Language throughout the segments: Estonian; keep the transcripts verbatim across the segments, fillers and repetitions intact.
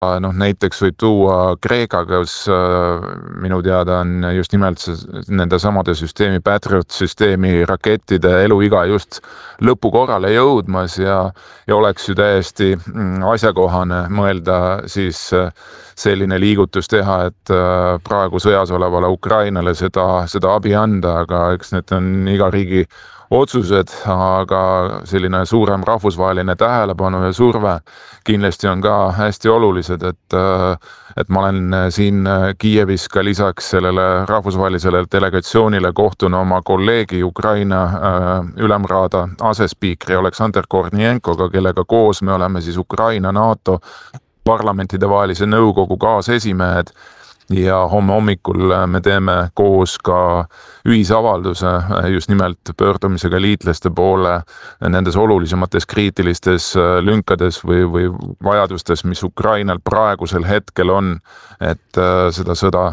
noh, näiteks võib tuua Kreeka, kus minu teada on just nimelt nende samade süsteemi, Patriot süsteemi rakettide eluiga just lõpukorrale jõudmas ja, ja oleks ju täiesti asjakohane mõelda siis selline liigutus teha, et praegu sõjas olevale Ukrainale seda, seda abi anda, aga eks need on iga riigi otsused, aga selline suurem rahvusvaheline tähelepanu ja surve kindlasti on ka hästi olulised, et, et ma olen siin Kiievis ka lisaks sellele rahvusvahelisele delegatsioonile kohtun oma kolleegi Ukraina ülemraada asespiikri Oleksandr Kornienkoga, kellega koos me oleme siis Ukraina NATO parlamentidevahelise nõukogu kaasesimehed. Ja homme hommikul me teeme koos ka ühisavalduse just nimelt pöördumisega liitlaste poole nendes olulisemates kriitilistes lünkades või, või vajadustes, mis Ukrainal praegusel hetkel on, et seda sõda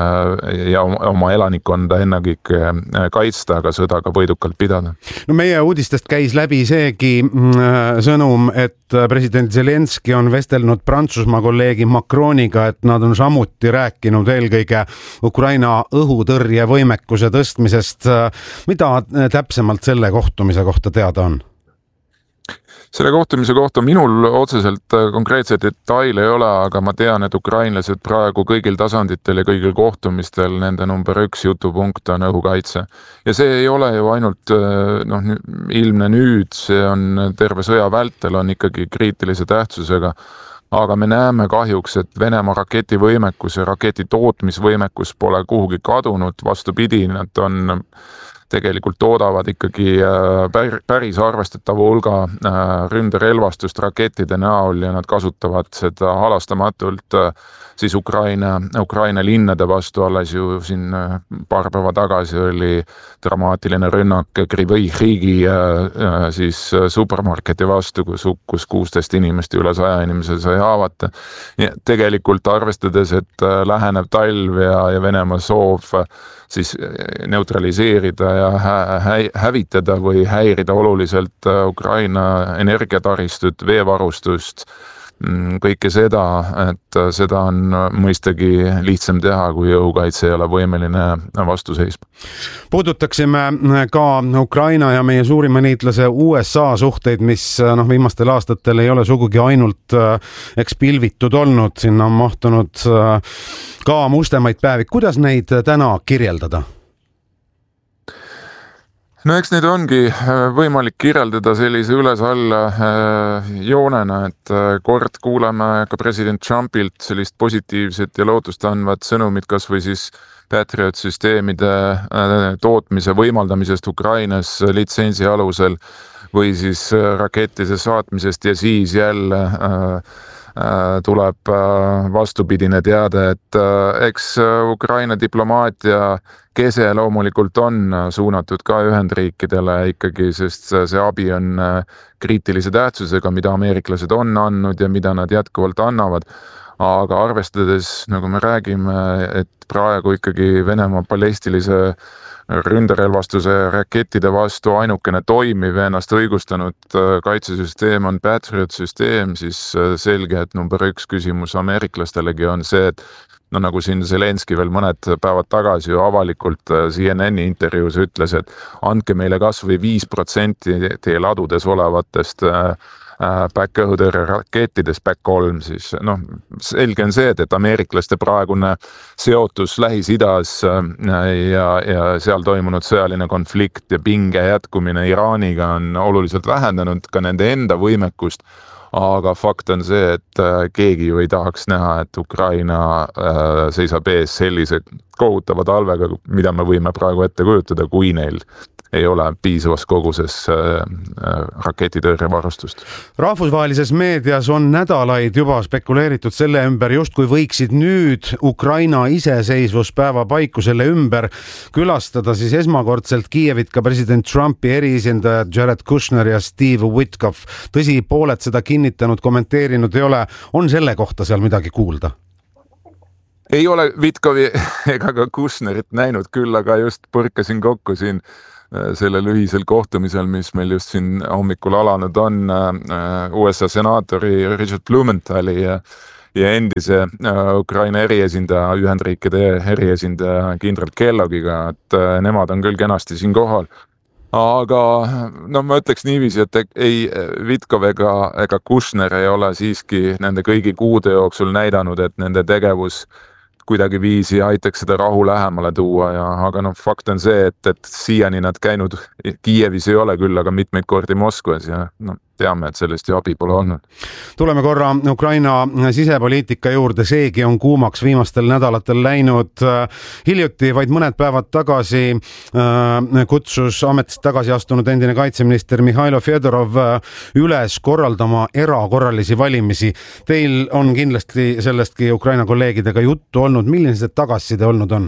ja oma elanikkonda ennekõike kaitsta, aga sõda ka võidukalt pidada. No meie uudistest käis läbi seegi sõnum, et president Zelenski on vestelnud Prantsusmaa kolleegi Macroniga, et nad on samuti rääkinud eelkõige Ukraina õhutõrjevõimekuse tõstmisest. Mida täpsemalt selle kohtumise kohta teada on? Selle kohtumise kohta minul otseselt konkreetseid detaile ei ole, aga ma tean, et ukrainlased praegu kõigil tasanditel ja kõigil kohtumistel nende number üks jutupunkt on õhukaitse. Ja see ei ole ju ainult noh, ilmne nüüd, see on terve sõja vältel on ikkagi kriitilise tähtsusega. Aga me näeme kahjuks, et Venemaa raketivõimekus ja raketi tootmisvõimekus pole kuhugi kadunud, vastupidi, nad on tegelikult toodavad ikkagi päris arvestatava hulga ründerelvastust rakettide näol ja nad kasutavad seda halastamatult siis Ukraina, Ukraina linnade vastu. Alles ju siin paar päeva tagasi oli dramaatiline rünnak Krivõi Riigi siis supermarketi vastu, kus hukkus kuusteist inimest, üle saja inimese sai haavata. Ja tegelikult arvestades, et läheneb talv ja, ja Venemaa soov siis neutraliseerida ja hä hävitada või häirida oluliselt Ukraina energiataristut, veevarustust, kõike seda, et seda on mõistagi lihtsam teha, kui õhukaitse ei ole võimeline vastu seisma. Puudutaksime ka Ukraina ja meie suurima liitlase U S A suhteid, mis noh, viimastel aastatel ei ole sugugi ainult eks pilvitud olnud, sinna on mahtunud ka mustemaid päevi. Kuidas neid täna kirjeldada? No eks neid ongi võimalik kirjeldada sellise üles-alla joonena, et kord kuuleme ka president Trumpilt sellist positiivset ja lootust andvat sõnumit, kas või siis Patriot süsteemide tootmise võimaldamisest Ukrainas litsentsi alusel või siis rakettide saatmisest ja siis jälle tuleb vastupidine teade, et eks Ukraina diplomaatia kese loomulikult on suunatud ka Ühendriikidele ikkagi, sest see abi on kriitilise tähtsusega, mida ameeriklased on andnud ja mida nad jätkuvalt annavad. Aga arvestades, nagu me räägime, et praegu ikkagi Venemaa ballistilise ründerelvastuse rakettide vastu ainukene toimiv ennast õigustanud kaitsesüsteem on Patriot süsteem, siis selge, et number üks küsimus ameeriklastelegi on see, et no nagu siin Zelenski veel mõned päevad tagasi ju avalikult C N N-i intervjuus ütles, et andke meile kas või viis protsenti teie ladudes olevatest back-õhutõrje rakettides, back kolm siis, noh, selge on see, et, et ameeriklaste praegune seotus Lähis-Idas ja, ja seal toimunud sõjaline konflikt ja pinge jätkumine Iraaniga on oluliselt vähendanud ka nende enda võimekust, aga fakt on see, et keegi ju ei tahaks näha, et Ukraina seisab ees sellise kohutava talvega, mida me võime praegu ette kujutada, kui neil ei ole piisavas koguses raketitõrjevarustust. Rahvusvahelises meedias on nädalaid juba spekuleeritud selle ümber, justkui võiksid nüüd Ukraina iseseisvuspäeva paiku selle ümber külastada siis esmakordselt Kiievit ka president Trumpi eriesindajad Jared Kushner ja Steve Witkoff. Tõsi, pooled seda kinnitanud, kommenteerinud ei ole. On selle kohta seal midagi kuulda? Ei ole Witkovi ega ka Kushnerit näinud, küll aga just põrkasin kokku siin sellel ühisel kohtumisel, mis meil just siin hommikul alanud on U S A senaatori Richard Blumenthali ja, ja endise Ukraina eriesindaja, Ühendriikide eriesindaja kindral Kellogiga, et nemad on küll kenasti siin kohal. Aga no ma ütleks niiviisi, et ei Vitkov ega, ega Kushner ei ole siiski nende kõigi kuude jooksul näidanud, et nende tegevus kuidagi viisi aitaks seda rahu lähemale tuua ja aga noh, fakt on see, et, et siiani nad käinud Kiievis ei ole küll, aga mitmeid kordi Moskvas ja no, teame, et sellest ju abi pole olnud. Tuleme korra Ukraina sisepoliitika juurde, seegi on kuumaks viimastel nädalatel läinud. Hiljuti, vaid mõned päevad tagasi kutsus ametist tagasi astunud endine kaitseminister Mihhailo Fedorov üles korraldama erakorralisi valimisi. Teil on kindlasti sellestki Ukraina kolleegidega juttu olnud. Milline see tagasiside olnud on?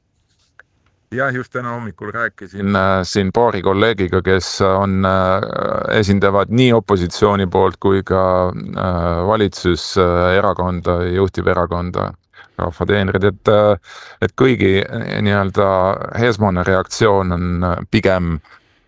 Jah, just täna hommikul rääkisin äh, siin paari kolleegiga, kes on, äh, esindavad nii opositsiooni poolt kui ka äh, valitsuserakonda, juhtiverakonda, rahvateenrid, et, äh, et kõigi nii-öelda esmane reaktsioon on pigem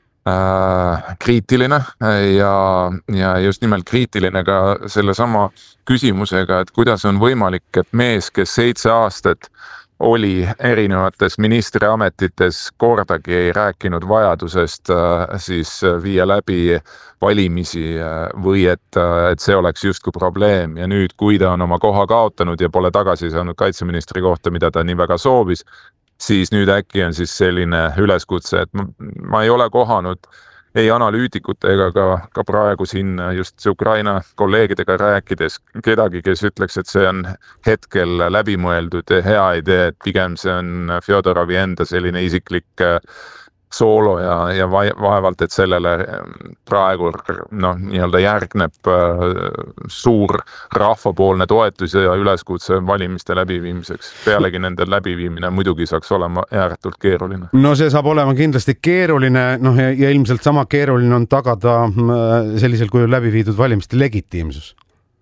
äh, kriitiline ja, ja just nimelt kriitiline ka selle sama küsimusega, et kuidas on võimalik, et mees, kes seitse aastat oli erinevates ministriametites, kordagi ei rääkinud vajadusest siis viia läbi valimisi või et, et see oleks justkui probleem ja nüüd, kui ta on oma koha kaotanud ja pole tagasi saanud kaitseministri kohta, mida ta nii väga soovis, siis nüüd äkki on siis selline üleskutse, et ma, ma ei ole kohanud ei analüütikute ega ka, ka praegu siin just Ukraina kolleegidega rääkides kedagi, kes ütleks, et see on hetkel läbimõeldud hea idee, et pigem see on Fjodorovi enda selline isiklik soolo ja, ja vaevalt, et sellele praegu no, nii-öelda järgneb suur rahvapoolne toetus ja üleskutse valimiste läbiviimiseks. Pealegi nende läbiviimine muidugi saaks olema ääretult keeruline. No see saab olema kindlasti keeruline, noh ja, ja ilmselt sama keeruline on tagada sellisel kujul läbiviidud valimiste legitiimsus.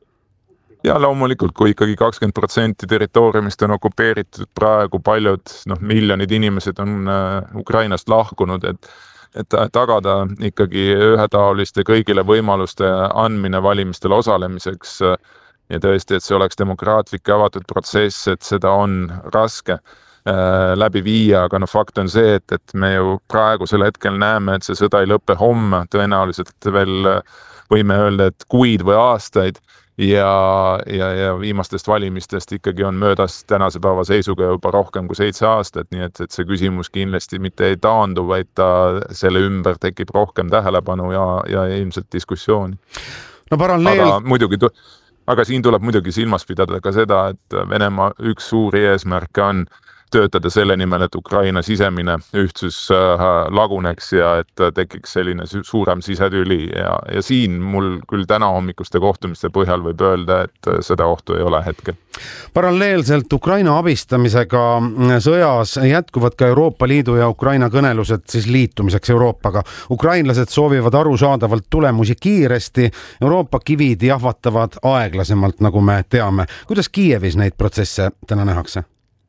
Ja loomulikult, kui ikkagi kakskümmend protsenti territooriumist on okupeeritud praegu, paljud noh, miljonid inimesed on Ukrainast lahkunud, et, et tagada ikkagi ühetaoliste kõigile võimaluste andmine valimistel osalemiseks ja tõesti, et see oleks demokraatlik ja avatud protsess, et seda on raske läbi viia, aga no fakt on see, et, et me ju praegusel hetkel näeme, et see sõda ei lõpe homme, tõenäoliselt veel võime öelda, et kuid või aastaid ja, ja, ja viimastest valimistest ikkagi on möödas tänase päeva seisuga juba rohkem kui seitse aastat, nii et, et see küsimus kindlasti mitte ei taandu, vaid ta selle ümber tekib rohkem tähelepanu ja, ja ilmselt diskussiooni. No paralleel... Aga muidugi... Aga siin tuleb muidugi silmas pidada ka seda, et Venemaa üks suuri eesmärke on töötada selle nimel, et Ukraina sisemine ühtsus laguneks ja et tekiks selline suurem sisetüli ja, ja siin mul küll täna hommikuste kohtumiste põhjal võib öelda, et seda ohtu ei ole hetkel. Paralleelselt Ukraina abistamisega sõjas jätkuvad ka Euroopa Liidu ja Ukraina kõnelused siis liitumiseks Euroopaga. Ukrainlased soovivad arusaadavalt tulemusi kiiresti, Euroopa kivid jahvatavad aeglasemalt, nagu me teame. Kuidas Kiievis neid protsesse täna nähakse?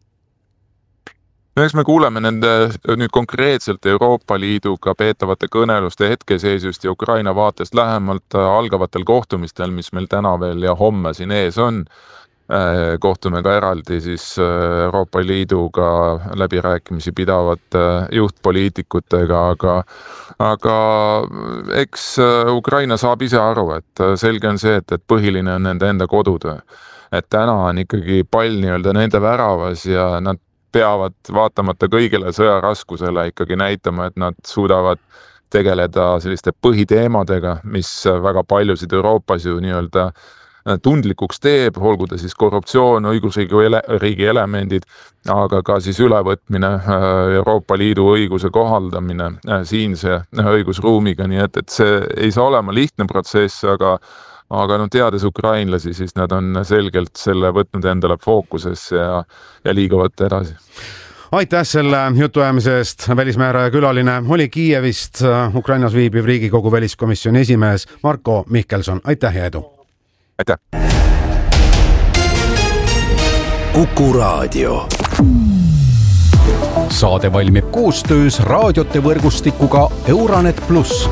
Eks me kuuleme nende nüüd konkreetselt Euroopa Liiduga peetavate kõneluste hetkeseisust ja Ukraina vaatest lähemalt algavatel kohtumistel, mis meil täna veel ja homme siin ees on. Kohtume ka eraldi siis Euroopa Liiduga läbirääkimisi pidavate juhtpoliitikutega, aga, aga eks Ukraina saab ise aru, et selge on see, et, et põhiline on nende enda kodutöö. Et täna on ikkagi pall nii-öelda nende väravas ja nad peavad vaatamata kõigile sõjaraskusele ikkagi näitama, et nad suudavad tegeleda selliste põhiteemadega, mis väga paljusid Euroopas ju nii-öelda tundlikuks teeb, olgu ta siis korruptsioon, õigusriigi elemendid, aga ka siis ülevõtmine Euroopa Liidu õiguse kohaldamine siinse õigusruumiga, nii et, et see ei saa olema lihtne protsess, aga Aga no teades ukrainlasi, siis nad on selgelt selle võtnud endale fookusesse ja, ja liiguvad edasi. Aitäh selle jutuajamise eest. Välismääraja külaline oli Kiievist Ukrainas viibiv Riigikogu väliskomisjoni esimees Marko Mihkelson. Aitäh ja edu! Aitäh! Kuku Raadio. Saade valmib koostöös raadiote võrgustikuga Euranet pluss.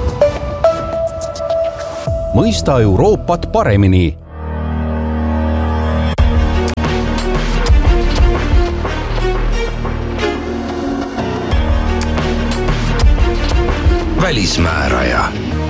Mõista Euroopat paremini. täismääraja.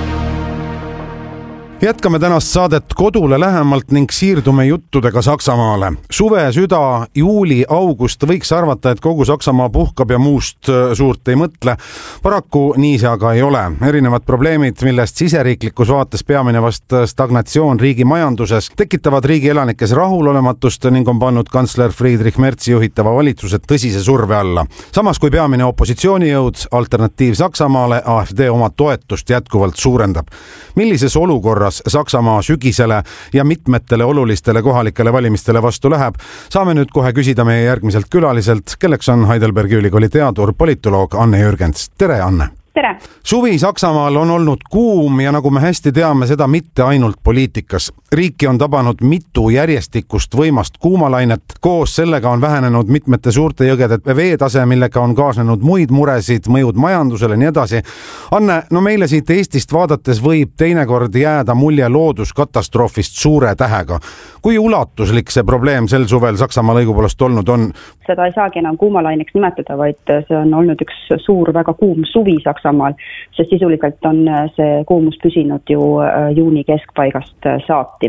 Jätkame tänast saadet kodule lähemalt ning siirdume juttudega Saksamaale. Suve, süda, juuli, august võiks arvata, et kogu Saksamaa puhkab ja muust suurt ei mõtle. Paraku nii see aga ei ole. Erinevad probleemid, millest siseriiklikus vaates peamine vast stagnatsioon riigi majanduses, tekitavad riigi elanikes rahulolematust ning on pannud kantsler Friedrich Merzi juhitava valitsuse tõsise surve alla. Samas kui peamine opositsioonijõud Alternatiiv Saksamaale A F D oma toetust jätkuvalt suurendab. Millises olukorras Saksamaa sügisele ja mitmetele olulistele kohalikele valimistele vastu läheb, saame nüüd kohe küsida meie järgmiselt külaliselt, kelleks on Heidelbergi ülikooli teadur, politoloog Anne Jürgens. Tere, Anne! Tere! Suvi Saksamaal on olnud kuum ja nagu me hästi teame, seda mitte ainult poliitikas. Riiki on tabanud mitu järjestikust võimast kuumalainet. Koos sellega on vähenenud mitmete suurte jõgede veetase, millega on kaasnenud muid muresid, mõjud majandusele, nii edasi. Anne, no meile siit Eestist vaadates võib teinekord jääda mulje looduskatastroofist suure tähega. Kui ulatuslik see probleem sel suvel Saksamaal õigupoolest olnud on? Seda ei saagi enam kuumalaineks nimetada, vaid see on olnud üks suur, väga kuum suvi Saksamaal, sest sisuliselt on see kuumus püsinud ju juuni keskpaigast saati.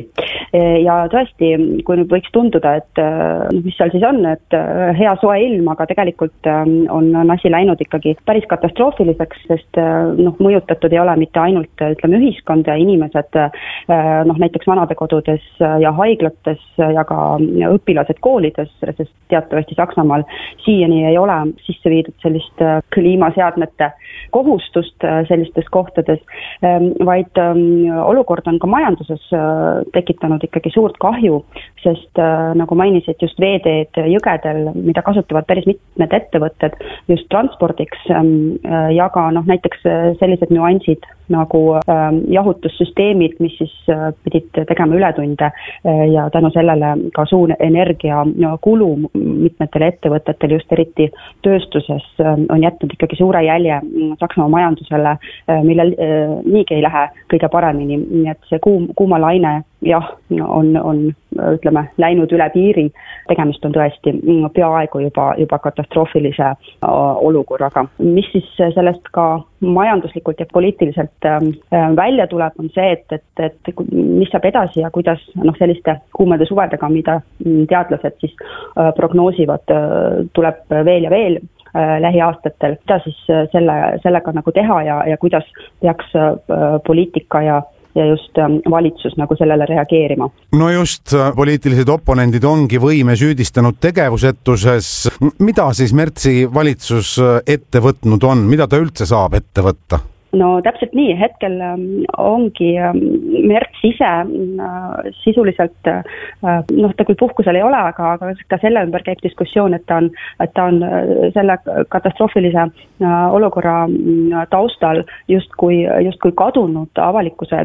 Ja tõesti, kui nüüd võiks tunduda, et mis seal siis on, et hea soe ilm, aga tegelikult on, on asi läinud ikkagi päris katastroofiliseks, sest noh, mõjutatud ei ole mitte ainult ütleme, ühiskond ja inimesed noh, näiteks vanadekodudes ja haiglates ja ka õpilased koolides, sest teatavasti Saksamaal siiani ei ole sisse viidud sellist kliimaseadmete kohustust sellistes kohtades, vaid olukord on ka majanduses tekitanud ikkagi suurt kahju, sest nagu mainisid just veeteed jõgedel, mida kasutavad päris mitmed ettevõtted just transpordiks ja ka noh, näiteks sellised nüansid nagu jahutussüsteemid, mis siis pidid tegema ületunde ja tänu sellele ka suur energia kulu mitmetele ettevõtetele, just eriti tööstuses on jätnud ikkagi suure jälje Saksamaa majandusele, millel niigi ei lähe kõige paremini, nii et see kuum, kuumalaine jah, on, on ütleme, läinud üle piiri, tegemist on tõesti peaaegu juba, juba katastroofilise olukorraga. Mis siis sellest ka majanduslikult ja poliitiliselt välja tuleb, on see, et, et, et mis saab edasi ja kuidas noh, selliste kuumade suvedega, mida teadlased siis prognoosivad, tuleb veel ja veel lähiaastatel, mida siis selle, sellega nagu teha ja, ja kuidas peaks poliitika ja ja just valitsus nagu sellele reageerima. No just, poliitilised oponendid ongi võime süüdistanud tegevusetuses. Mida siis Merzi valitsus ette võtnud on? Mida ta üldse saab ette võtta? No täpselt nii, hetkel ongi Merts ise sisuliselt, noh ta küll puhkusel ei ole, aga, aga ka selle ümber käib diskussioon, et ta on, et ta on selle katastroofilise olukorra taustal justkui, justkui kadunud avalikkuse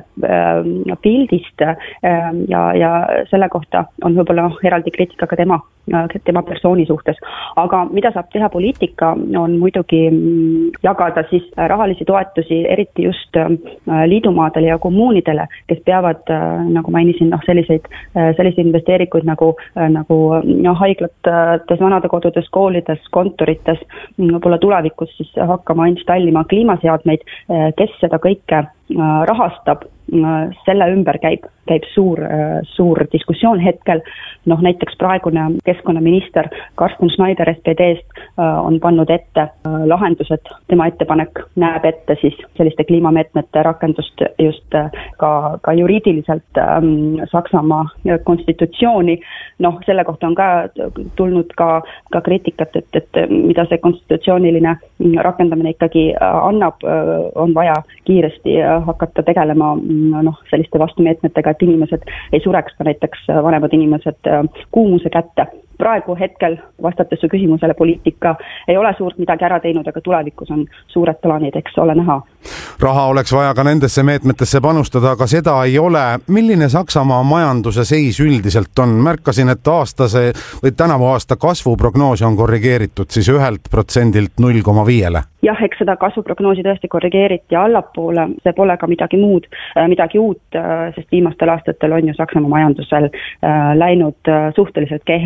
pildist ja, ja selle kohta on võib-olla eraldi kriitika ka tema, tema persooni suhtes. Aga mida saab teha poliitika, on muidugi jagada siis rahalisi toetusi eriti just liidumaadele ja kommuunidele, kes peavad, nagu mainisin, noh, selliseid, selliseid investeerikuid nagu, nagu no, haiglates, vanadekodudes, koolides, kontorites, võib-olla tulevikus siis hakkama installima kliimaseadmeid, kes seda kõike rahastab, selle ümber käib, käib suur, suur diskussioon hetkel. Noh, näiteks praegune keskkonnaminister Carsten Schneider S P D-st on pannud ette lahendused. Tema ettepanek näeb ette siis selliste kliimameetmete rakendust just ka, ka juriidiliselt ähm, Saksamaa konstitutsiooni. Noh, selle kohta on ka tulnud ka, ka kriitikat, et, et mida see konstitutsiooniline rakendamine ikkagi annab, on vaja kiiresti hakata tegelema noh, selliste vastumeetmetega, et inimesed ei sureks ka näiteks vanemad inimesed kuumuse kätte. Praegu hetkel vastates su küsimusele poliitika ei ole suurt midagi ära teinud, aga tulevikus on suured plaanid, eks ole näha. Raha oleks vaja ka nendesse meetmetesse panustada, aga seda ei ole. Milline Saksamaa majanduse seis üldiselt on? Märkasin, et aastase või tänavu aasta kasvuprognoosi on korrigeeritud siis ühelt protsendilt null koma viiele. Jah, eks seda kasvuprognoosi tõesti korrigeeriti allapoole, see pole ka midagi muud, midagi uut, sest viimastel aastatel on ju Saksamaa majandusel läinud suhteliselt kehvasti.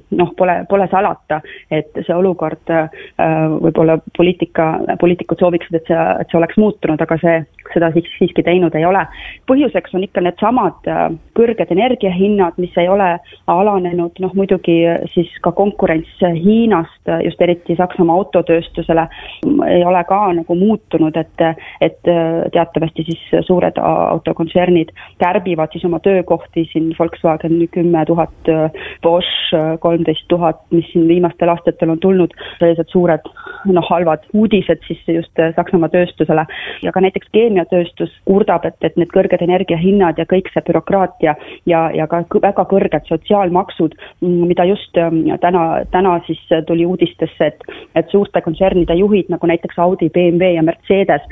noh, pole, pole salata, et see olukord võib-olla poliitika, poliitikud sooviksid, et see, et see oleks muutunud, aga see, seda siiski teinud ei ole. Põhjuseks on ikka need samad kõrged energiahinnad, mis ei ole alanenud, noh muidugi siis ka konkurents Hiinast, just eriti Saksamaa autotööstusele ei ole ka nagu muutunud, et, et teatavasti siis suured autokontsernid kärbivad siis oma töökohti, siin Volkswagen kümme tuhat, Bosch kolmteist tuhat, mis siin viimastel aastatel on tulnud, sellised suured noh, halvad uudised siis just Saksamaa tööstusele ja ka näiteks keemiatööstus kurdab, et, et need kõrged energiahinnad ja kõik see bürokraatia ja, ja ka väga kõrged sotsiaalmaksud, mida just täna, täna siis tuli uudistesse, et, et suurte kontsernide juhid, nagu näiteks Audi, B M W ja Mercedes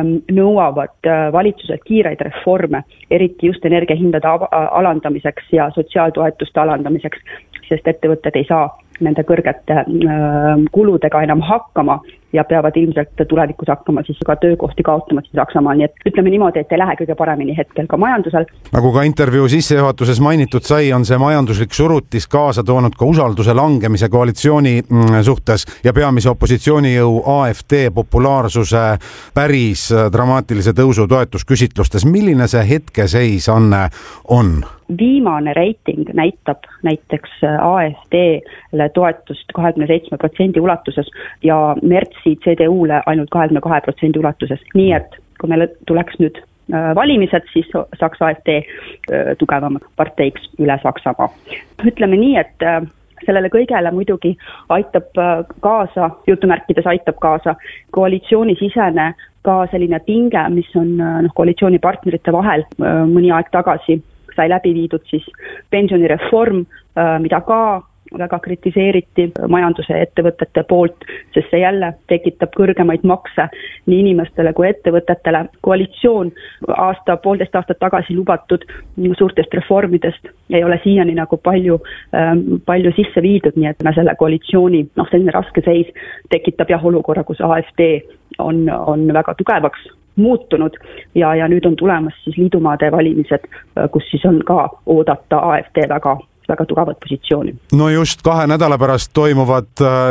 nõuavad valitsuselt kiireid reforme, eriti just energiahindade alandamiseks ja sotsiaaltoetuste alandamiseks, sest ettevõtted ei saa nende kõrgete kuludega enam hakkama ja peavad ilmselt tulevikus hakkama siis ka töökohti kaotama siis Saksamaal, nii et ütleme niimoodi, et ei lähe kõige paremini hetkel ka majandusel. Nagu ka intervjuu sissejuhatuses mainitud sai, on see majanduslik surutis kaasa toonud ka usalduse langemise koalitsiooni suhtes ja peamise opositsioonijõu A F D populaarsuse päris dramaatilise tõusu toetusküsitlustes. Milline see hetkeseis Anne on? Viimane reiting näitab näiteks A F D-le toetust kahekümne seitsme protsendi ulatuses ja märtsi C D U-le ainult kahekümne kahe protsendi ulatuses. Nii et kui meil tuleks nüüd valimised, siis saaks A F D tugevamaks parteiks üle Saksamaa. Ütleme nii, et sellele kõigele muidugi aitab kaasa, jutumärkides aitab kaasa koalitsioonisisene ka selline pinge, mis on noh, koalitsioonipartnerite vahel mõni aeg tagasi sai läbi viidud siis pensionireform, mida ka väga kritiseeriti majanduse ettevõtete poolt, sest see jälle tekitab kõrgemaid makse nii inimestele kui ettevõtetele. Koalitsioon aasta, poolteist aastat tagasi lubatud suurtest reformidest ei ole siiani nagu palju, palju sisse viidud, nii et selle koalitsiooni noh, selline raske seis tekitab jah olukorra, kus A F D on, on väga tugevaks muutunud ja, ja nüüd on tulemas siis liidumaade valimised, kus siis on ka oodata A F D väga väga tugevat positsiooni. No just kahe nädala pärast toimuvad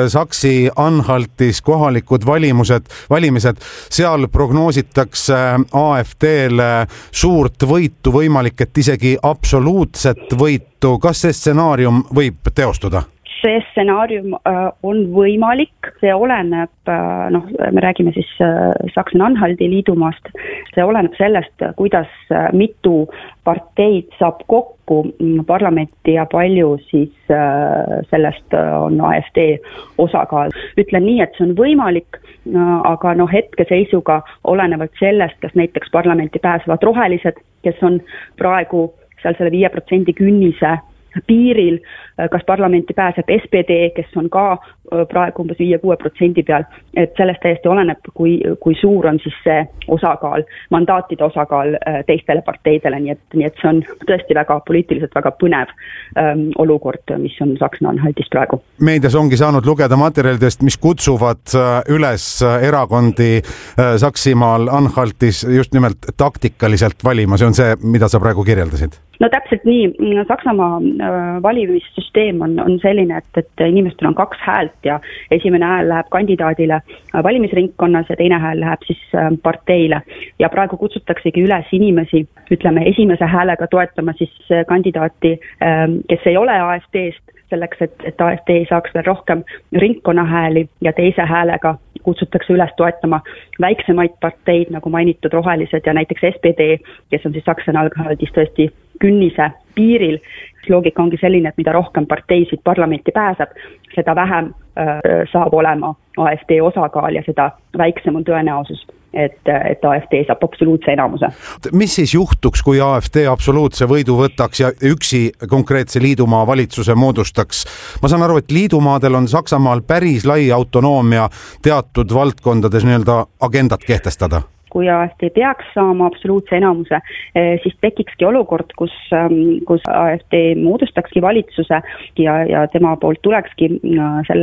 Saksi-Anhaltis kohalikud valimused, valimised. Seal prognoositakse A F D-le suurt võitu, võimalik, et isegi absoluutset võitu. Kas see stsenaarium võib teostuda? See stsenaarium on võimalik, see oleneb, noh, me räägime siis Saksa-Anhalti liidumaast, see oleneb sellest, kuidas mitu parteid saab kokku parlamenti ja palju siis sellest on A F D osakaal. Ütlen nii, et see on võimalik, aga noh, hetkeseisuga olenevalt sellest, kas näiteks parlamenti pääsevad rohelised, kes on praegu seal selle viie protsendi künnise piiril, kas parlamenti pääseb S P D, kes on ka praegu umbes viie kuue protsendi peal, et sellest täiesti oleneb, kui, kui suur on siis see osakaal, mandaatide osakaal teistele parteidele, nii et, nii et see on tõesti väga poliitiliselt väga põnev ähm, olukord, mis on Saksa-Anhaltis praegu. Meedias ongi saanud lugeda materjalidest, mis kutsuvad üles erakondi Saksimaal Anhaltis just nimelt taktikaliselt valima, see on see, mida sa praegu kirjeldasid? No täpselt nii, Saksamaa valimissüsteem on, on selline, et, et inimestel on kaks häält ja esimene hääl läheb kandidaadile valimisringkonnas ja teine hääl läheb siis parteile. Ja praegu kutsutaksegi üles inimesi, ütleme, esimese häälega toetama siis kandidaati, kes ei ole A F D-st, selleks, et, et A F D saaks veel rohkem ringkonnahääli ja teise häälega kutsutakse üles toetama väiksemaid parteid, nagu mainitud rohelised ja näiteks S P D, kes on siis Saksa-Anhaltis tõesti künnise piiril. Loogika ongi selline, et mida rohkem parteisid parlamenti pääseb, seda vähem äh, saab olema A F D osakaal ja seda väiksem on tõenäosus, et, et A F D saab absoluutse enamuse. Mis siis juhtuks, kui A F D absoluutse võidu võtaks ja üksi konkreetse liidumaa valitsuse moodustaks? Ma saan aru, et liidumaadel on Saksamaal päris lai autonoomia teatud valdkondades nii-öelda agendat kehtestada. Kui A F D peaks saama absoluutse enamuse, siis tekikski olukord, kus, kus A F D moodustakski valitsuse ja, ja tema poolt tulekski selle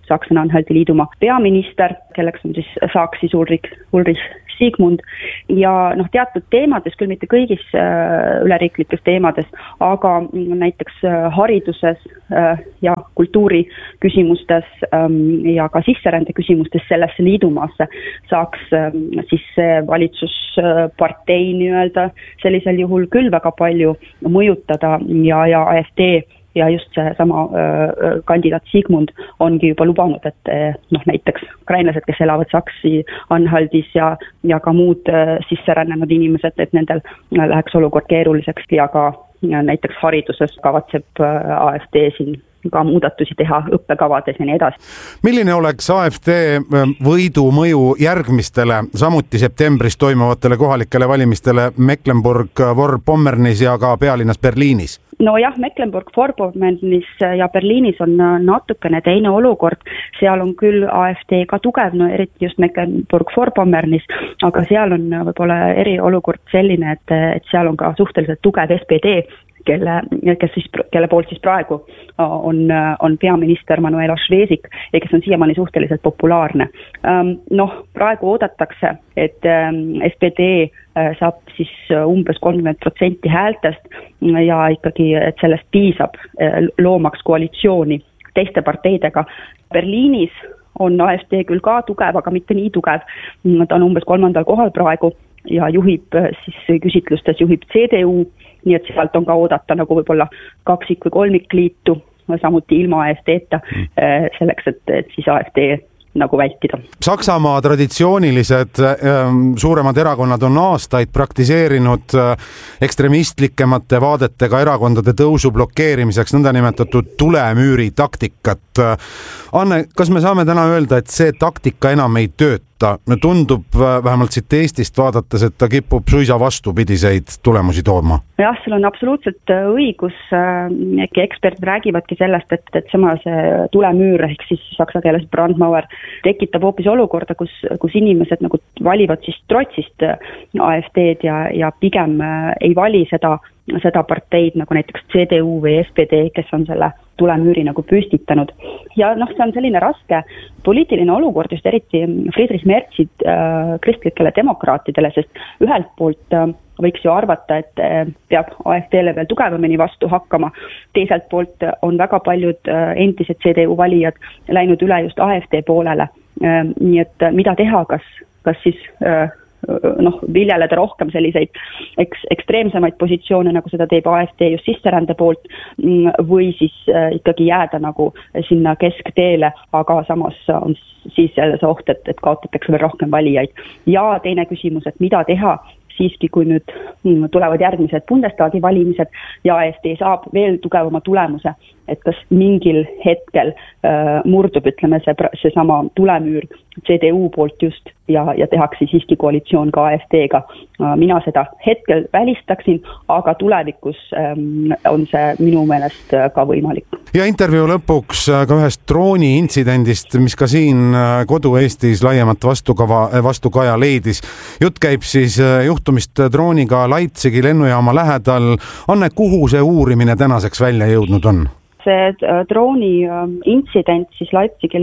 Saksa-Anhalti liidumaa peaminister, kelleks on siis saaks siis Ulrich, Ulrich Sigmund ja noh, teatud teemades, küll mitte kõigis äh, üleriiklikes teemades, aga näiteks äh, hariduses äh, ja kultuuri küsimustes ähm, ja ka sisserände küsimustes sellesse liidumaasse saaks äh, siis see valitsuspartei nii-öelda sellisel juhul küll väga palju mõjutada ja, ja A F D ja just see sama äh, kandidaat Sigmund ongi juba lubanud, et äh, noh, näiteks ukrainlased, kes elavad Saksi-Anhaltis ja, ja ka muud äh, sisserännanud inimesed, et nendel läheks olukord keeruliseks ja ka ja näiteks hariduses kavatseb äh, A F D siin ka muudatusi teha õppekavades ja nii edasi. Milline oleks A F D võidu mõju järgmistele, samuti septembris toimuvatele kohalikele valimistele Mecklenburg-Vorpommernis ja ka pealinnas Berliinis? No jah, Mecklenburg-Vorpommernis ja Berliinis on natukene teine olukord. Seal on küll A F D ka tugev, no eriti just Mecklenburg-Vorpommernis, aga seal on võib-olla eriolukord selline, et, et seal on ka suhteliselt tugev S P D, kelle, kes siis, kelle poolt siis praegu on, on peaminister Manuela Schwesig ja kes on siiamaani suhteliselt populaarne. Noh, praegu oodatakse, et S P D saab siis umbes kolmkümmend protsenti häältest ja ikkagi, et sellest piisab loomaks koalitsiooni teiste parteidega. Berliinis on A F D küll ka tugev, aga mitte nii tugev. Ta on umbes kolmandal kohal praegu ja juhib siis küsitlustes juhib C D U, nii et sealt on ka oodata nagu võib-olla kaksik- või kolmikliitu, samuti ilma A F D-ta, selleks, et, et siis A F D nagu vältida. Saksamaa traditsioonilised suuremad erakonnad on aastaid praktiseerinud ekstremistlikemate vaadetega erakondade tõusu blokeerimiseks nõndanimetatud tulemüüri taktikat. Anne, kas me saame täna öelda, et see taktika enam ei tööta? Tundub vähemalt siit Eestist vaadates, et ta kipub suisa vastupidiseid tulemusi tooma. Jah, sul on absoluutselt õigus. Eksperdid räägivadki sellest, et, et sama see tulemüür ehk siis saksa keeles Brandmauer tekitab hoopis olukorda, kus, kus inimesed nagu valivad siis trotsist A F D-d ja, ja pigem ei vali seda, seda parteid nagu näiteks C D U või S P D, kes on selle tulemüüri nagu püstitanud. Ja noh, see on selline raske poliitiline olukord just eriti Friedrich Merzi äh, kristlikele demokraatidele, sest ühelt poolt äh, võiks ju arvata, et äh, peab A F D-le veel tugevamini vastu hakkama. Teiselt poolt on väga paljud äh, endised C D U valijad läinud üle just A F D poolele. Äh, nii et mida teha, kas, kas siis äh, noh, viljeleda rohkem selliseid eks, ekstreemsemaid positsioone, nagu seda teeb A F D just sisserände poolt, või siis äh, ikkagi jääda nagu sinna keskteele, aga samas on siis jälle see oht, et, et kaotatakse veel rohkem valijaid. Ja teine küsimus, et mida teha siiski, kui nüüd tulevad järgmised Bundestagi valimised ja A F D saab veel tugevama tulemuse, et kas mingil hetkel äh, murdub, ütleme, see, see sama tulemüür C D U poolt just ja, ja tehakse siiski koalitsioon ka A F D-ga. Äh, mina seda hetkel välistaksin, aga tulevikus ähm, on see minu meelest ka võimalik. Ja intervjuu lõpuks ka ühest drooni intsidendist, mis ka siin kodu-Eestis laiemat vastukava, vastukaja leidis. Jutt käib siis juhtumist drooniga Leipzigi lennujaama lähedal. Anne, kuhu see uurimine tänaseks välja jõudnud on? See drooni intsident siis Leipzigi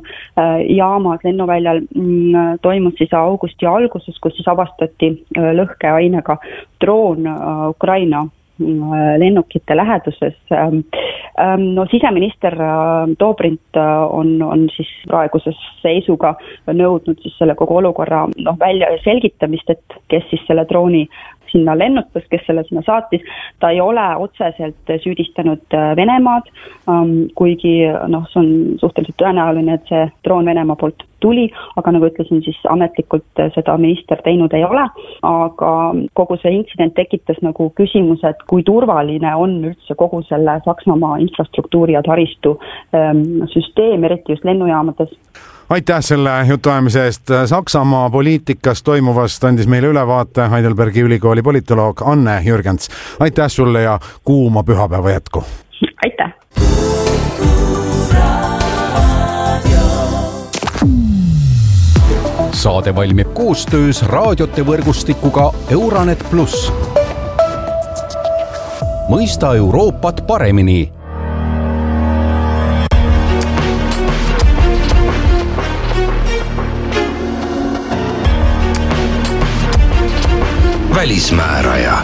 lennujaamas lennuväljal toimus siis augusti alguses, kus siis avastati lõhkeainega droon Ukraina lennukite läheduses. No siseminister Dobrindt on, on siis praeguses seisuga nõudnud siis selle kogu olukorra noh, välja selgitamist, et kes siis selle drooni sinna lennutas, kes selle sinna saatis. Ta ei ole otseselt süüdistanud Venemaad, kuigi noh, see on suhteliselt tõenäoline, et see droon Venemaa poolt tuli, aga nagu ütlesin, siis ametlikult seda minister teinud ei ole, aga kogu see intsident tekitas nagu küsimus, et kui turvaline on üldse kogu selle Saksamaa infrastruktuuri ja taristu ähm, süsteem, eriti just lennujaamades. Aitäh selle jutuajamise eest. Saksamaa poliitikas toimuvast andis meile ülevaate Heidelbergi ülikooli politoloog Anne Jürgens. Aitäh sulle ja kuuma pühapäeva jätku. Aitäh. Saade valmib koostöös raadiote võrgustikuga Euranet pluss. Mõista Euroopat paremini. välismääraja.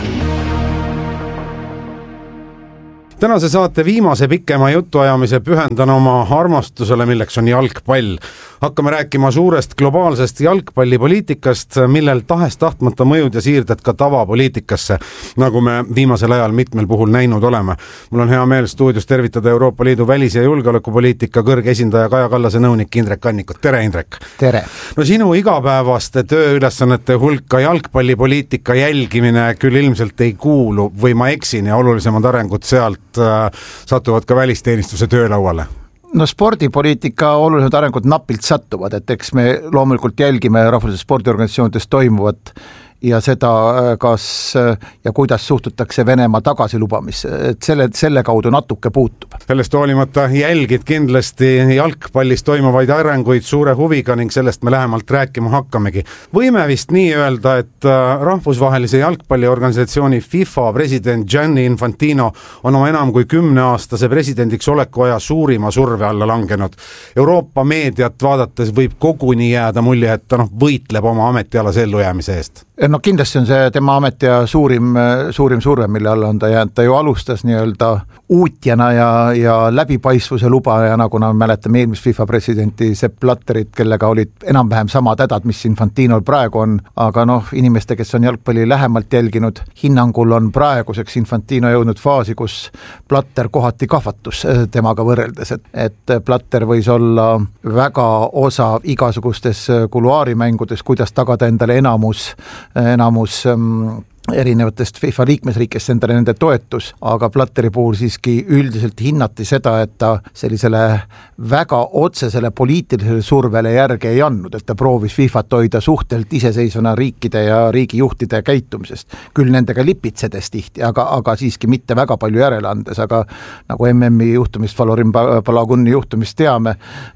Tänase saate viimase pikema jutuajamise pühendan oma armastusele, milleks on jalgpall. Hakkame rääkima suurest globaalsest jalgpallipoliitikast, millel tahes tahtmata mõjud ja siirded ka tavapoliitikasse, nagu me viimasel ajal mitmel puhul näinud oleme. Mul on hea meel stuudios tervitada Euroopa Liidu välis- ja julgeolekupoliitika kõrge esindaja Kaja Kallase nõunik Indrek Annikut. Tere, Indrek! Tere! No sinu igapäevaste tööülesannete hulka jalgpallipoliitika jälgimine küll ilmselt ei kuulu või ma eksin ja olulisemad arengud sealt satuvad ka välisteenistuse töölauale? No spordipoliitika olulised arengud napilt sattuvad, et eks me loomulikult jälgime rahvusvahelistes spordiorganisatsioonides toimuvat ja seda, kas ja kuidas suhtutakse Venemaa tagasilubamisse, et selle, selle kaudu natuke puutub. Sellest hoolimata jälgid kindlasti jalgpallis toimuvaid arenguid suure huviga ning sellest me lähemalt rääkima hakkamegi. Võime vist nii öelda, et rahvusvahelise jalgpalliorganisatsiooni FIFA president Gianni Infantino on oma enam kui kümneaastase presidendiks oleku aja suurima surve alla langenud. Euroopa meediat vaadates võib koguni jääda mulje, et ta noh, võitleb oma ametialase ellujäämise eest. No kindlasti on see tema amet ja suurim, suurim surve, mille alla on ta jäänud. Ta ju alustas nii-öelda uutjana ja, ja läbipaistvuse lubajana, kuna mäletame eelmist FIFA presidenti Sepp Blatterit, kellega olid enam-vähem sama tädad, mis Infantinol praegu on, aga noh, inimeste, kes on jalgpalli lähemalt jälginud, hinnangul on praeguseks Infantino jõudnud faasi, kus Blatter kohati kahvatus temaga võrreldes, et, et Blatter võis olla väga osa igasugustes kuluaarimängudes, kuidas tagada endale enamus enamus ähm, erinevatest FIFA liikmesriikest endale nende toetus, aga Blatteri puhul siiski üldiselt hinnati seda, et ta sellisele väga otsesele poliitilisele survele järge ei andnud, et ta proovis FIFAt hoida suhtelt iseseisvana riikide ja riigijuhtide käitumisest. Küll nendega lipitsedes tihti, aga, aga siiski mitte väga palju järele andes, aga nagu M M-i juhtumist, Valorim Balagunni juhtumist teame,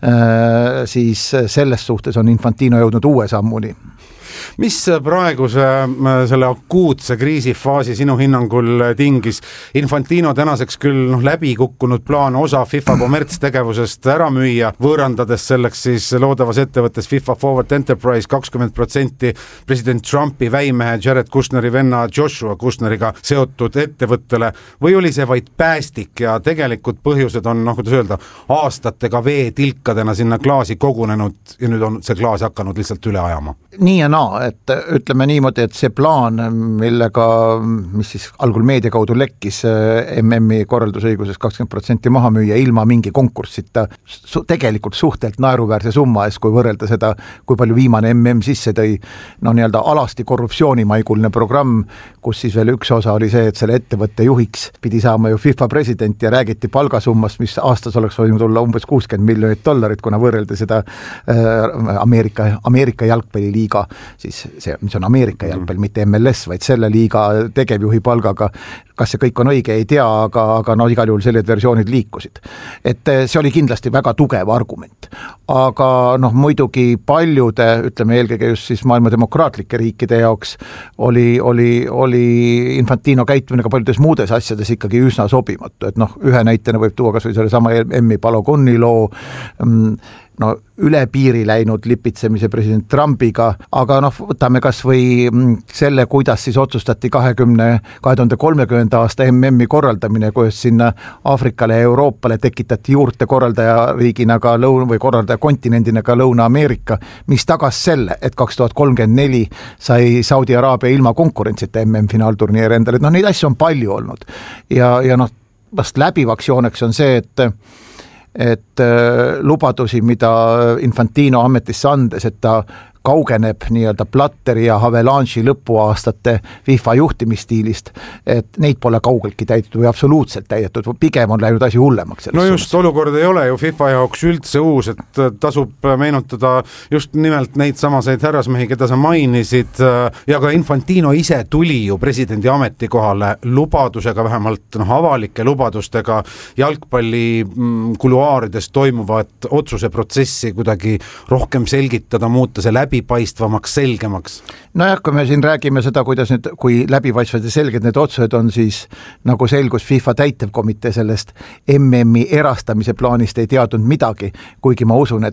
äh, siis selles suhtes on Infantino jõudnud uue sammuni. Mis praeguse selle akuutse kriisifaasi sinu hinnangul tingis? Infantino tänaseks küll noh, läbi kukkunud plaan osa FIFA kommertstegevusest ära müüa, võõrandades selleks siis loodavas ettevõttes FIFA Forward Enterprise kakskümmend protsenti president Trumpi väimehe Jared Kushneri venna Joshua Kushneriga seotud ettevõttele, või oli see vaid päästik ja tegelikult põhjused on, noh, kuidas öelda, aastatega veetilkadena sinna klaasi kogunenud ja nüüd on see klaas hakanud lihtsalt üle ajama? Nii ja naa, et ütleme niimoodi, et see plaan, millega, mis siis algul meedia kaudu lekkis M M-i korraldusõiguses kakskümmend protsenti maha müüa ilma mingi konkursita, su- tegelikult suhtelt naeruväärse summa ees, kui võrrelda seda, kui palju viimane M M sisse tõi, no nii-öelda alasti korruptsioonimaiguline programm, kus siis veel üks osa oli see, et selle ettevõtte juhiks pidi saama ju FIFA president ja räägiti palgasummast, mis aastas oleks võinud olla umbes kuuskümmend miljonit dollarit, kuna võrrelda seda äh, Ameerika, Ameerika jalgpalliliiga, siis see, mis on Ameerika jalgpall, mitte M L S, vaid selle liiga tegevjuhi palgaga. Kas see kõik on õige, ei tea, aga, aga no igal juhul sellised versioonid liikusid. Et see oli kindlasti väga tugev argument. Aga noh, muidugi paljude, ütleme eelkõige just siis maailma demokraatlike riikide jaoks oli, oli, oli Infantino käitumine ka paljudes muudes asjades ikkagi üsna sobimatu. Et noh, ühe näitena võib tuua kas või selle sama M-i Balagunni loo, no üle piiri läinud lipitsemise president Trumpiga, aga noh, võtame kas või selle, kuidas siis otsustati kahekümne, kahe tuhande kolmekümnenda aasta M M-i korraldamine, kuidas sinna Aafrikale ja Euroopale tekitati juurde korraldaja riigina ka lõun- või korraldaja kontinendina ka Lõuna-Ameerika, mis tagas selle, et kaks tuhat kolmkümmend neli sai Saudi Araabia ilma konkurentsita M M-finaalturniiri endale, et noh, neid asju on palju olnud ja, ja noh, vast läbivaks jooneks on see, et et lubadusi, mida Infantino ametisse andes, et ta kaugeneb nii-öelda Blatteri ja Havelange'i lõpuaastate FIFA juhtimisstiilist, et neid pole kaugeltki täidetud või absoluutselt täidetud, pigem on läinud asi hullemaks. No just, suunas. Olukord ei ole ju FIFA jaoks üldse uus, et tasub meenutada just nimelt neid samaseid härrasmehi, keda sa mainisid, ja ka Infantino ise tuli ju presidendi ametikohale lubadusega, vähemalt no, avalike lubadustega jalgpalli kuluaarides toimuvat otsuse protsessi kuidagi rohkem selgitada, muuta see läbi läbipaistvamaks, selgemaks? Nojah, kui me siin räägime seda, kuidas nüüd, kui läbipaistvad ja selged need otsused on, siis nagu selgus FIFA täitevkomitee sellest M M-i erastamise plaanist ei teadnud midagi, kuigi ma usun, et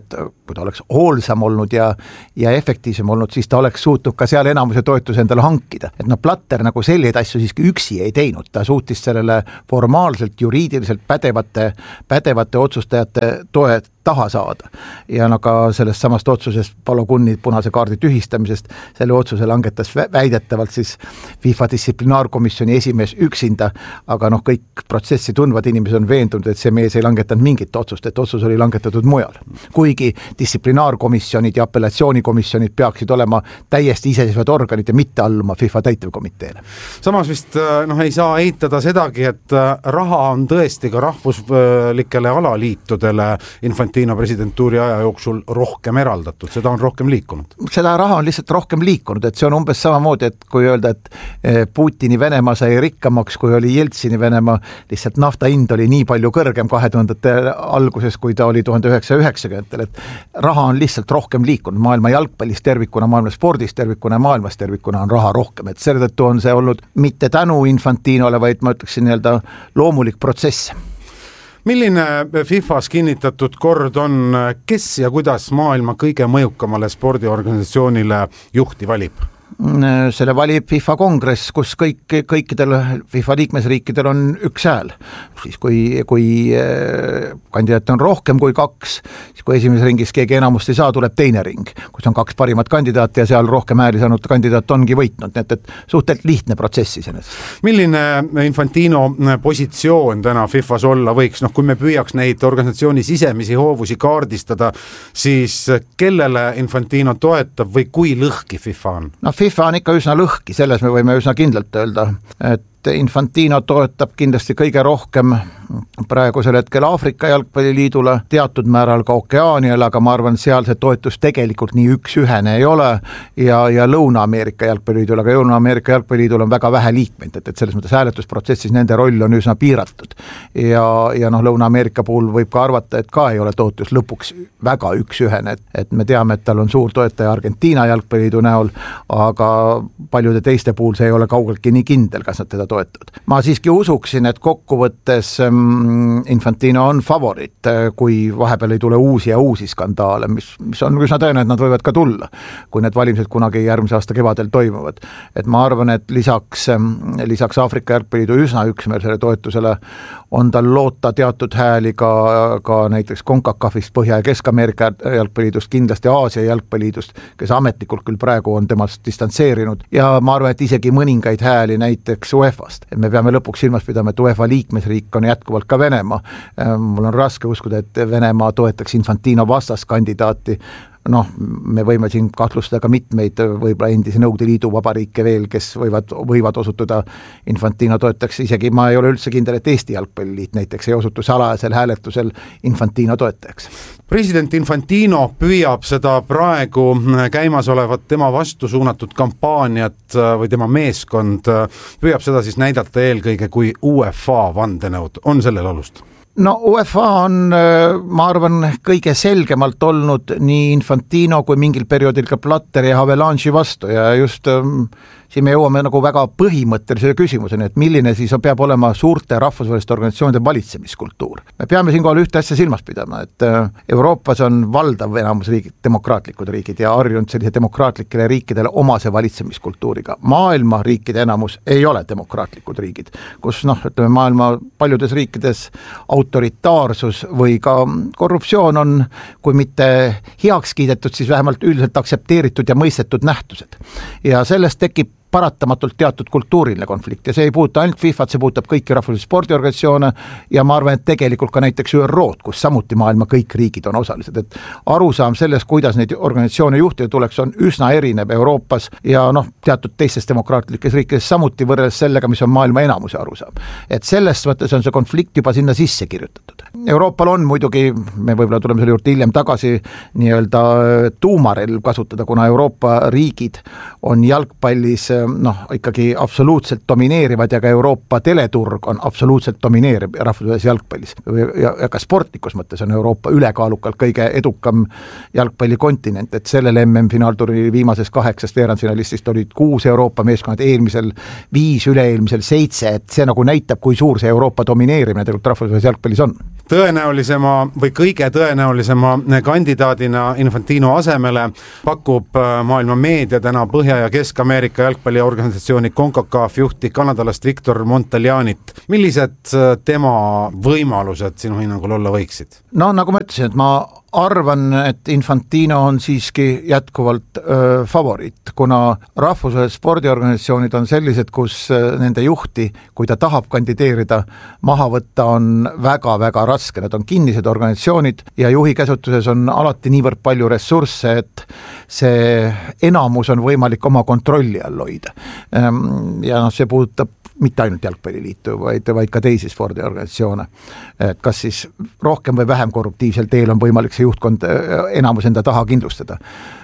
kui ta oleks hoolsam olnud ja, ja efektiivsem olnud, siis ta oleks suutnud ka seal enamuse toetuse endale hankida. Et no Platter nagu selliseid asju siiski üksi ei teinud, ta suutis sellele formaalselt, juriidiliselt pädevate, pädevate otsustajate toe taha saada. Ja no ka sellest samast otsusest Paolo Kunni punase kaardi tühistamisest selle otsuse langetas väidetavalt siis FIFA distsiplinaarkomisjoni esimees üksinda, aga noh, kõik protsessi tundvad inimesed on veendunud, et see mees ei langetanud mingit otsust, et otsus oli langetatud mujal. Kuigi distsiplinaarkomisjonid ja apellatsioonikomisjonid peaksid olema täiesti iseseisvad organid ja mitte alluma FIFA täitevkomiteele. Samas vist noh, ei saa eitada sedagi, et raha on tõesti ka rahvuslikele alaliitudele infantsiooni Infantino presidentuuri aja jooksul rohkem eraldatud, seda on rohkem liikunud. Seda raha on lihtsalt rohkem liikunud, et see on umbes samamoodi, et kui öelda, et Putini Venemaa sai rikkamaks, kui oli Jeltsini Venemaa, lihtsalt nafta hind oli nii palju kõrgem kahe tuhandete alguses, kui ta oli tuhande üheksasaja üheksakümnendatel, et raha on lihtsalt rohkem liikunud, maailma jalgpallis tervikuna, maailma spordis tervikuna ja maailmas tervikuna on raha rohkem, et selle tõttu on see olnud mitte tänu Infantinole, vaid ma ütleksin nii-öelda loomulik protsess. Milline FIFAs kinnitatud kord on, kes ja kuidas maailma kõige mõjukamale spordiorganisatsioonile juhti valib? Selle valib FIFA kongress, kus kõik, kõikidel FIFA liikmesriikidel on üks hääl. Siis kui, kui kandidaat on rohkem kui kaks, siis kui esimeses ringis keegi enamust ei saa, tuleb teine ring, kus on kaks parimat kandidaati ja seal rohkem hääli saanud kandidaat ongi võitnud, nii et, et suhtelt lihtne protsess iseenesest. Milline Infantino positsioon täna FIFAs olla võiks? Noh, kui me püüaks neid organisatsiooni sisemisi hoovusi kaardistada, siis kellele Infantino toetab või kui lõhki FIFA on? No FIFA on ikka üsna lõhki, selles me võime üsna kindlalt öelda, et Infantino toetab kindlasti kõige rohkem praegusel hetkel Aafrika jalgpalliliidule, teatud määral ka Okeaaniale, aga ma arvan, seal see toetus tegelikult nii üks-ühene ei ole ja, ja Lõuna-Ameerika jalgpalliliidul, aga Lõuna-Ameerika jalgpalliliidul on väga vähe liikmeid, et, et selles mõttes hääletusprotsessis nende roll on üsna piiratud. Ja, ja noh, Lõuna-Ameerika puhul võib ka arvata, et ka ei ole toetus lõpuks väga üks-ühene, et, et me teame, et tal on suur toetaja Argentiina jalgpalliliidu näol, aga paljude teiste puhul see ei ole kaugeltki nii kindel, kas nad teda toetavad. Ma siiski usuksin, et kokkuvõttes Infantino on favorit, kui vahepeal ei tule uusi ja uusi skandaale, mis, mis on üsna tõenäoliselt, et nad võivad ka tulla, kui need valimised kunagi järgmise aasta kevadel toimuvad. Et ma arvan, et lisaks, lisaks Aafrika jalgpalliliidu üsna üksmeelsele toetusele on tal loota teatud hääli ka, ka näiteks CONCACAFist, Põhja- ja Kesk-Ameerika jalgpalliliidust, kindlasti Aasia jalgpalliliidust, kes ametlikult küll praegu on temast distantseerinud ja ma arvan, et isegi mõningaid hääli näiteks UEFAst. Et me peame lõpuks silmas pidama, et UEFA liikmesriik on jätkuvalt ka Venemaa. Mul on raske uskuda, et Venemaa toetaks Infantino vastaskandidaati. Noh, me võime siin kahtlustada ka mitmeid võib-olla endise Nõukogude Liidu vabariike veel, kes võivad, võivad osutuda Infantino toetaks. Isegi ma ei ole üldse kindel, et Eesti jalgpalliliit näiteks ei osutu salajasel hääletusel Infantino toetajaks. President Infantino püüab seda praegu käimas olevat tema vastu suunatud kampaaniat või tema meeskond püüab seda siis näidata eelkõige kui UEFA vandenõud. On sellel alust? No UEFA on, ma arvan, kõige selgemalt olnud nii Infantino kui mingil perioodil ka Platter ja Havelange'i vastu ja just siin me jõuame nagu väga põhimõttelisele küsimuseni, et milline siis peab olema suurte rahvusvaheliste organisatsioonide valitsemiskultuur. Me peame siinkohal ühte asja silmas pidama, et Euroopas on valdav enamus riigid, demokraatlikud riigid ja harjunud sellise demokraatlikele riikidele omase valitsemiskultuuriga. Maailma riikide enamus ei ole demokraatlikud riigid, kus noh, ütleme maailma paljudes riikides autoritaarsus või ka korruptsioon on, kui mitte heaks kiidetud, siis vähemalt üldiselt aktsepteeritud ja mõistetud nähtused. Ja sellest tekib paratamatult teatud kultuuriline konflikt ja see ei puuta ainult FIFAt, see puutab kõiki rahvusvahelisi spordiorganisatsioone ja ma arvan, et tegelikult ka näiteks ÜROd, kus samuti maailma kõik riigid on osalised, et arusaam sellest, kuidas neid organisatsioone juhtida tuleks, on üsna erinev Euroopas ja noh, teatud teistes demokraatlikes riikides samuti võrreldes sellega, mis on maailma enamuse arusaam. Et selles mõttes on see konflikt juba sinna sisse kirjutatud. Euroopal on muidugi, me võib-olla tuleme selle juurde hiljem tagasi, nii-öelda tuumarelv kasutada, kuna Euroopa riigid on jalgpallis noh, ikkagi absoluutselt domineerivad ja ka Euroopa teleturg on absoluutselt domineeriv rahvusvahelises jalgpallis. Ja, ja ka sportlikus mõttes on Euroopa ülekaalukalt kõige edukam jalgpallikontinent, et sellel M M-finaalturniiri viimases kaheksast veerandfinalistist olid kuus Euroopa meeskonnad, eelmisel viis, üle-eelmisel seitse, et see nagu näitab, kui suur see Euroopa domineerimine tegelikult rahvusvahelises jalgpallis on. Tõenäolisema või kõige tõenäolisema kandidaadina Infantino asemele pakub maailma meedia täna Põhja- ja Kesk-Ameerika jalgpalliorganisatsiooni CONCACAF juhti kanadalast Victor Montaljanit. Millised tema võimalused sinu hinnangul olla võiksid? No nagu ma ütlesin, et ma arvan, et Infantino on siiski jätkuvalt öö, favoriit, kuna rahvusvahelised spordiorganisatsioonid on sellised, kus öö, nende juhti, kui ta tahab kandideerida, maha võtta on väga-väga raske. Need on kinnised organisatsioonid ja juhi käsutuses on alati niivõrd palju ressursse, et see enamus on võimalik oma kontrolli all hoida. Ja no, see puudutab mitte ainult jalgpalliliitu, vaid, vaid ka teisi spordiorganisatsioone. Et kas siis rohkem või vähem korruptiivsel teel on võimalik see juhtkond enamus enda taha kindlustada.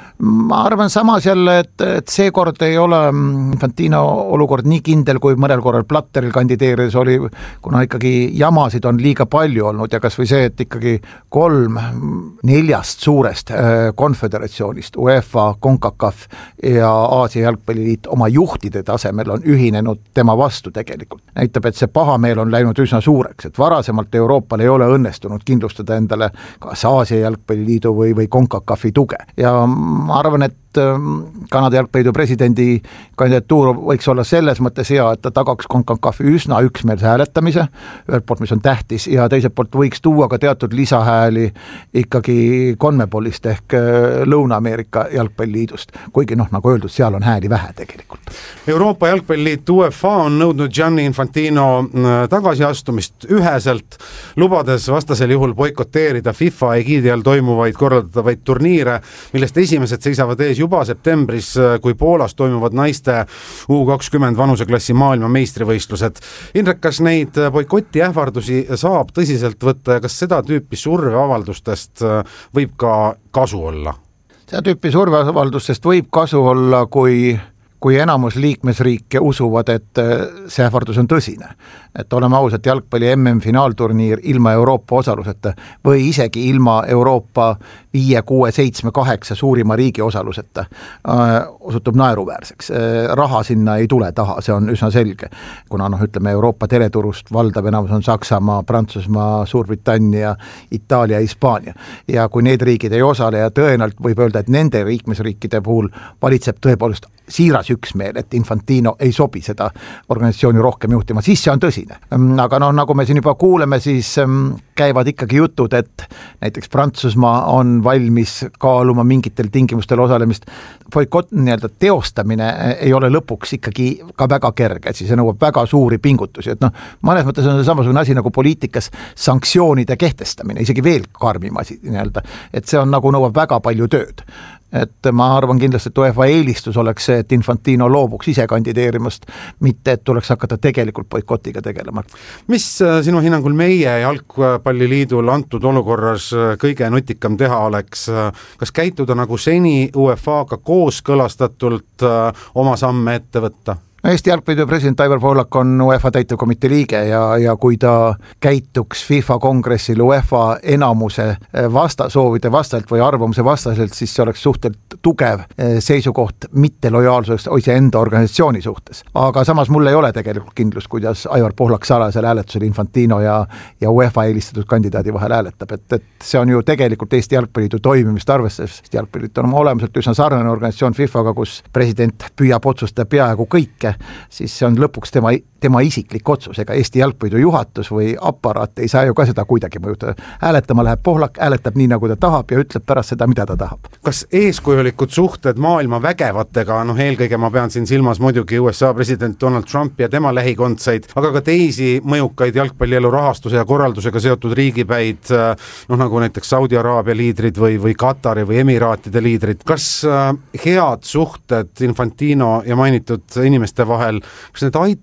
Ma arvan samas jälle, et, et see kord ei ole Infantino olukord nii kindel, kui mõnel korral Platteril kandideerides oli, kuna ikkagi jamasid on liiga palju olnud ja kas või see, et ikkagi kolm neljast suurest konföderatsioonist, UEFA, CONCACAF ja Aasia jalgpalliliit oma juhtide tasemel on ühinenud tema vastu tegelikult. Näitab, et see pahameel on läinud üsna suureks, et varasemalt Euroopal ei ole õnnestunud kindlustada endale kas Aasia jalgpalliliidu või, või CONCACAFi tuge. Ja ma arvan, et Kanada jalgpalliidu presidendi kandidatuur võiks olla selles mõttes hea, et ta tagaks CONCACAFi üsna üksmeelse hääletamise, ühelt poolt, mis on tähtis, ja teiselt poolt võiks tuua ka teatud lisahääli ikkagi CONMEBOList ehk Lõuna-Ameerika jalgpalliliidust, kuigi noh, nagu öeldud, seal on hääli vähe tegelikult. Euroopa jalgpalliliit U E F A on nõudnud Gianni Infantino tagasiastumist üheselt, lubades vastasel juhul boikoteerida FIFA egiidi all toimuvaid korraldatavaid turniire, millest esimesed seisavad ees juba septembris, kui Poolas toimuvad naiste U kakskümmend vanuseklassi maailma meistrivõistlused. Indrek, kas neid boikoti ähvardusi saab tõsiselt võtta ja kas seda tüüpi surveavaldustest võib ka kasu olla? Seda tüüpi surveavaldustest võib kasu olla, kui kui enamus liikmesriike usuvad, et see ähvardus on tõsine. Et oleme ausad, jalgpalli M M-finaalturniir ilma Euroopa osaluseta või isegi ilma Euroopa viie, kuue, seitsme, kaheksa suurima riigi osaluseta äh, osutub naeruväärseks. Äh, raha sinna ei tule taha, see on üsna selge. Kuna noh, ütleme Euroopa teleturust valdav enamus on Saksamaa, Prantsusmaa, Suurbritannia, Itaalia, Hispaania. Ja kui need riigid ei osale ja tõenäoliselt võib öelda, et nende liikmesriikide puhul valitseb tõepoolest siiras üksmeel, et Infantino ei sobi seda organisatsiooni rohkem juhtima, siis see on tõsine. Aga noh, nagu me siin juba kuuleme, siis käivad ikkagi jutud, et näiteks Prantsusmaa on valmis kaaluma mingitel tingimustel osalemist. Boikott nii-öelda teostamine ei ole lõpuks ikkagi ka väga kerge, et siis see nõuab väga suuri pingutusi. Et noh, mõnes mõttes on see samasugune asi nagu poliitikas sanktsioonide kehtestamine, isegi veel karmim asi nii-öelda, et see on nagu nõuab väga palju tööd. Et ma arvan kindlasti, et UEFA eelistus oleks see, et Infantino loobuks ise kandideerimast, mitte et tuleks hakata tegelikult boikotiga tegelema. Mis sinu hinnangul meie jalgpalliliidul antud olukorras kõige nutikam teha oleks? Kas käituda nagu seni U E F A-ga kooskõlastatult oma samme ette võtta? Eesti jalgpalliidu president Aivar Pohlak on U E F A täitevkomitee liige ja, ja kui ta käituks FIFA kongressil U E F A enamuse vasta, soovide vastaselt või arvamuse vastaselt, siis see oleks suhteliselt tugev seisukoht mitte lojaalsuseks oise enda organisatsiooni suhtes. Aga samas mul ei ole tegelikult kindlust, kuidas Aivar Pohlak salajasel hääletusel Infantino ja, ja U E F A eelistatud kandidaadi vahel hääletab. Et, et see on ju tegelikult Eesti jalgpalliidu toimimist arvestades. Eesti jalgpalliidu on olemuselt üsna sarnane organisatsioon FIFAga, kus president püüab otsustada peaaegu kõike, siis see on lõpuks tema, tema isiklik otsus, ega Eesti jalgpalliidu juhatus või aparaat ei saa ju ka seda kuidagi mõjutada. Hääletama läheb Pohlak, hääletab nii, nagu ta tahab ja ütleb pärast seda, mida ta tahab. Kas eeskujulikud suhted maailma vägevatega, noh eelkõige ma pean siin silmas muidugi U S A president Donald Trump ja tema lähikondsaid, aga ka teisi mõjukaid jalgpallielu rahastuse ja korraldusega seotud riigipäid, noh nagu näiteks Saudi Araabia liidrid või, või Katari või Emiraatide liidrid. Kas head suhted Infantino ja mainitud inimeste vahel, kas need aitavad info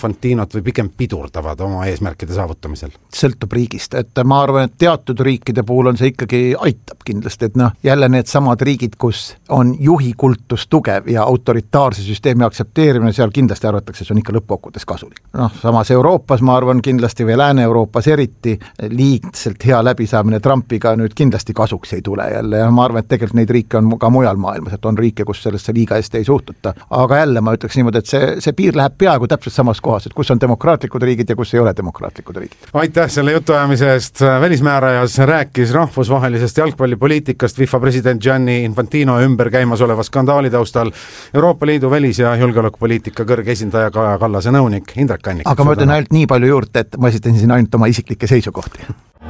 Infantinot või pigem pidurdavad oma eesmärkide saavutamisel? Sõltub riigist, et ma arvan, et teatud riikide puhul on see ikkagi aitab kindlasti, et noh, jälle need samad riigid, kus on juhikultus tugev ja autoritaarse süsteemi aktsepteerimine, seal kindlasti arvatakse, see on ikka lõppkokkuvõttes kasulik. Noh, samas Euroopas ma arvan kindlasti või Lääne-Euroopas eriti liigselt hea läbisaamine Trumpiga nüüd kindlasti kasuks ei tule jälle ja ma arvan, et tegelikult neid riike on ka mujal maailmas, et on riike, kus sellesse liiga hästi ei suhtuta. Aga jälle ma ütleks niimoodi, et see, see piir läheb peaaegu täpselt samas kohas, et kus on demokraatlikud riigid ja kus ei ole demokraatlikud riigid. Aitäh selle jutuajamise eest. Välismäärajas rääkis rahvusvahelisest jalgpallipoliitikast FIFA president Gianni Infantino ümber käimas oleva skandaali taustal Euroopa Liidu välis- ja julgeolekupoliitika kõrge esindaja Kaja Kallase nõunik Indrek Kannik. Aga ma ütlen ainult nii palju juurde, et ma esitasin siin ainult oma isiklikke seisukohti.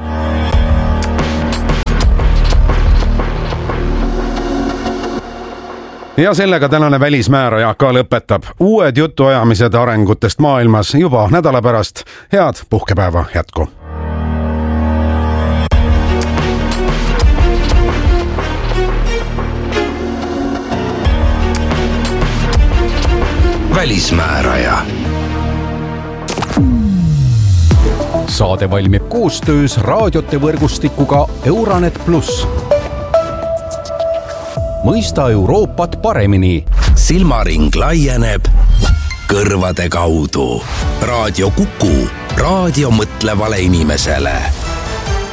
Ja sellega tänane välismääraja ka lõpetab. Uued jutuajamised arengutest maailmas juba nädala pärast. Head puhkepäeva jätku! Välismääraja. Saade valmib koostöös raadiote võrgustikuga Euranet pluss. Mõista Euroopat paremini. Silmaring laieneb kõrvade kaudu. Raadio Kuku. Raadio mõtlevale inimesele.